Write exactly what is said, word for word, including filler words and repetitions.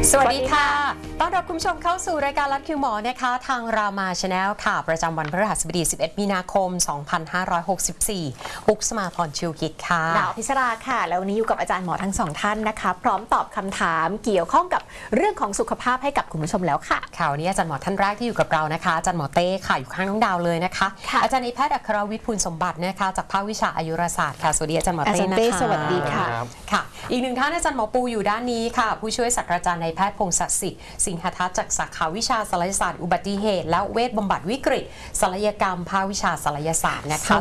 สวัสดีค่ะต้อนรับคุณผู้ชมเข้าสู่รายการลัดคิวหมอนะคะทางรามาชาแนลค่ะประจำวันพฤหัสบดีสิบเอ็ดมีนาคมสองพันห้าร้อยหกสิบสี่ปุ๊กสมาพรชิวกิจค่ะดาวพิศราค่ะแล้ววันนี้อยู่กับอาจารย์หมอทั้งสองท่านนะคะพร้อมตอบคำถามเกี่ยวข้องกับเรื่องของสุขภาพให้กับคุณผู้ชมแล้วค่ะค่ะวันนี้อาจารย์หมอท่านแรกที่อยู่กับเรานะคะอาจารย์หมอเต้ค่ะอยู่ข้างน้องดาวเลยนะคะอาจารย์นายแพทย์อัครวิทย์ภูลสมบัตินะคะจากภาควิชาอายุรศาสตร์ค่ะสวัสดีอาจารย์หมอเต้นะคะสวัสดีค่ะค่ะอีกหนึ่งท่านอาจารย์หมอปูอยู่ด้านนี้ค่ะผู้ช่วยศาสตราจารย์นายแพทย์พงศ์ศักดิ์สิทธิ์สิงหทัศน์จากสาขาวิชาศัลยศาสตร์อุบัติเหตุและเวชบำบัดวิกฤตศัลยกรรมภาควิชาศัลยศาสตร์นะคะ